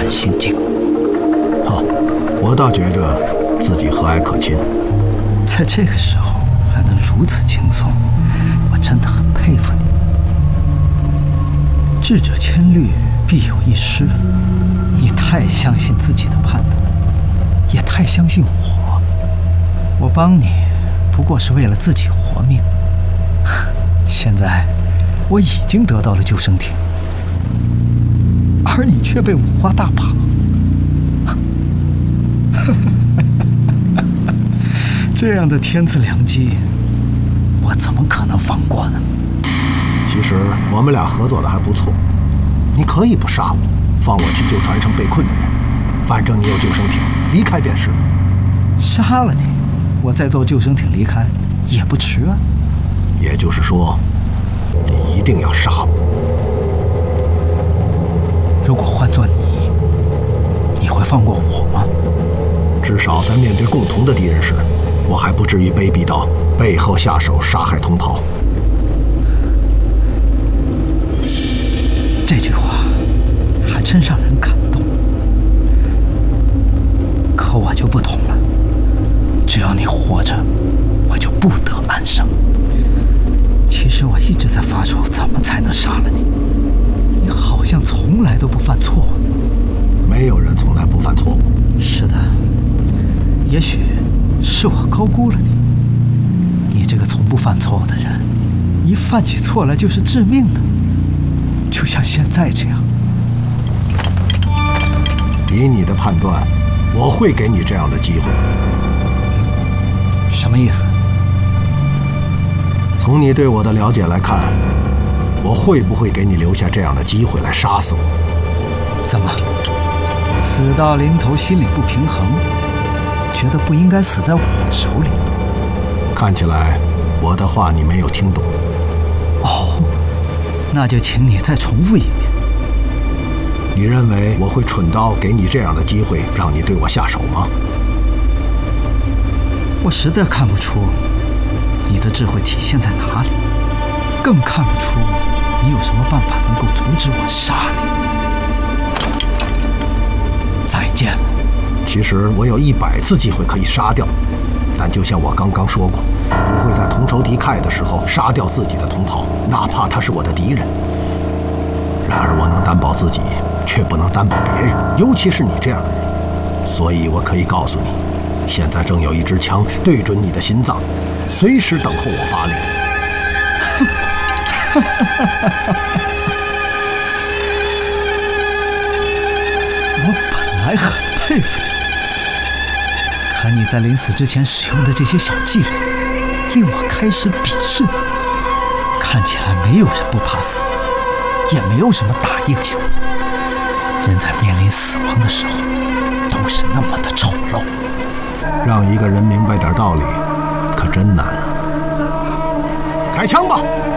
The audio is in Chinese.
难心境。 我倒觉着自己和蔼可亲， 在这个时候还能如此轻松，我真的很佩服你。智者千虑，必有一失。你太相信自己的判断，也太相信我。我帮你，不过是为了自己活命。现在，我已经得到了救生艇，而你却被五花大绑。这样的天赐良机，我怎么可能放过呢？ 其实我们俩合作的还不错，你可以不杀我，放我去救船上被困的人，反正你有救生艇，离开便是了。 杀了你，我再坐救生艇离开也不迟啊。 也就是说，你一定要杀我。 如果换做你，你会放过我吗？ 至少在面对共同的敌人时，我还不至于卑鄙到背后下手杀害同袍。 这句话还真让人感动。可我就不同了，只要你活着，我就不得安生。其实我一直在发愁，怎么才能杀了你？你好像从来都不犯错误。 没有人从来不犯错误。 是的，也许是我高估了你。你这个从不犯错误的人，一犯起错来就是致命的，就像现在这样。 以你的判断，我会给你这样的机会。 什么意思？ 从你对我的了解来看，我会不会给你留下这样的机会来杀死我？ 怎么，死到临头心里不平衡，觉得不应该死在我手里？ 看起来我的话你没有听懂。 哦，那就请你再重复一遍。 你认为我会蠢到给你这样的机会，让你对我下手吗？ 我实在看不出你的智慧体现在哪里，更看不出你有什么办法能够阻止我杀你。再见了。 其实我有100次机会可以杀掉你，但就像我刚刚说过，不会在同仇敌忾的时候杀掉自己的同袍，哪怕他是我的敌人。然而我能担保自己，却不能担保别人，尤其是你这样的人。所以我可以告诉你，现在正有一支枪对准你的心脏，随时等候我发令。 我本来很佩服你，可你在临死之前使用的这些小伎俩，令我开始鄙视你。看起来没有人不怕死，也没有什么大英雄。人在面临死亡的时候，都是那么的丑陋。 让一个人明白点道理，可真难啊！开枪吧！